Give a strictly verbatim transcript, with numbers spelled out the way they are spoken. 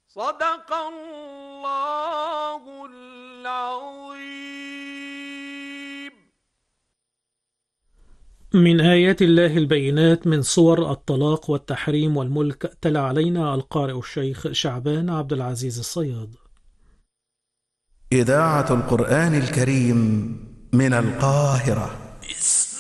صدق الله العظيم. من آيات الله البينات من صور الطلاق والتحريم والملك. تلا علينا القارئ الشيخ شعبان عبد العزيز الصياد. إذاعة القرآن الكريم من القاهرة.